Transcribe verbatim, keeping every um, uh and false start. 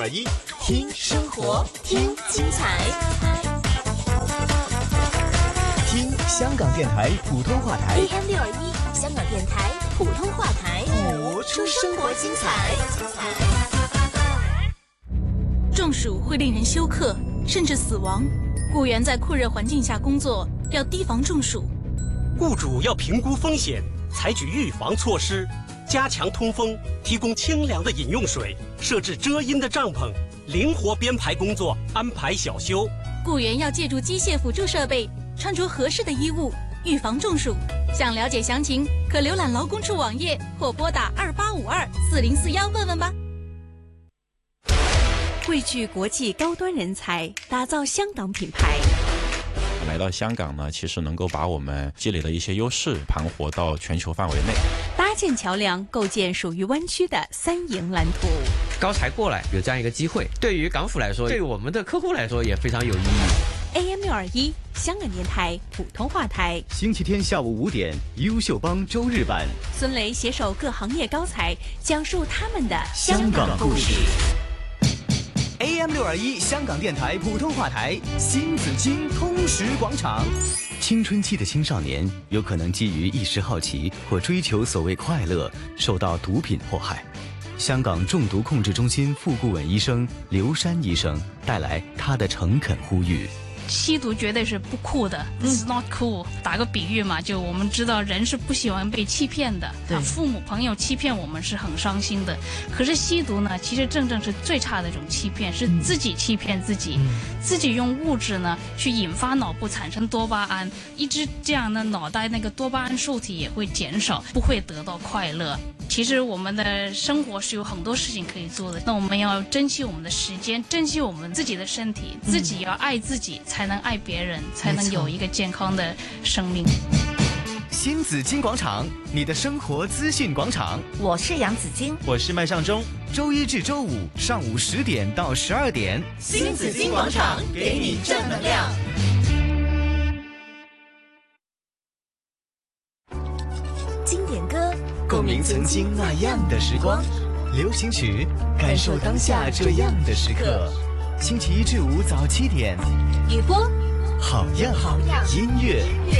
二一，听生活，听精彩，听香港电台普通话台 A M 六二一，香港电台普通话台， 活出生活精彩。 中暑会令人休克，甚至死亡。雇员在酷热环境下工作，要提防中暑。 雇主要评估风险，采取预防措施，加强通风，提供清凉的饮用水，设置遮阴的帐篷，灵活编排工作，安排小休。 雇员要借助机械辅助设备，穿着合适的衣物，预防中暑。想了解详情，可浏览劳工处网页或拨打二八五二四零四幺问问吧。 汇聚国际高端人才，打造香港品牌。 来到香港呢，其实能够把我们积累的一些优势盘活到全球范围内， 搭建桥梁，构建属于湾区的三赢蓝图。 高才过来有这样一个机会，对于港府来说，对于我们的客户来说也非常有意义。 A M 六二一，香港电台普通话台， 星期天下午五点，优秀帮周日版， 孙雷携手各行业高才，讲述他们的香港故事。A M 六二一，香港电台普通话台，新紫金通识广场。青春期的青少年有可能基于一时好奇或追求所谓快乐，受到毒品祸害。香港中毒控制中心副顾问医生刘山医生带来他的诚恳呼吁。 吸毒绝对是不酷的 ，It's not cool。打个比喻嘛，就我们知道人是不喜欢被欺骗的，啊，父母朋友欺骗我们是很伤心的。可是吸毒呢，其实正正是最差的一种欺骗，是自己欺骗自己，嗯、自己用物质呢去引发脑部产生多巴胺，一直这样呢，脑袋那个多巴胺受体也会减少，不会得到快乐。其实我们的生活是有很多事情可以做的，那我们要珍惜我们的时间，珍惜我们自己的身体，自己要爱自己，才能爱别人，才能有一个健康的生命。 新紫金广场，你的生活资讯广场。 我是杨紫金， 我是麦尚中。周一至周五上午十点到十二点， 新紫金广场给你正能量。经典歌， 共鸣曾经那样的时光；流行曲，感受当下这样的时刻。星期一至五早七点， 雨波， 好样好样音乐。